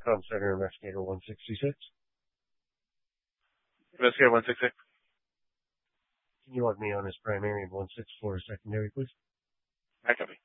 Com Center Investigator 166. Investigator 166. Can you log me on as primary and 164 as secondary, please? I copy.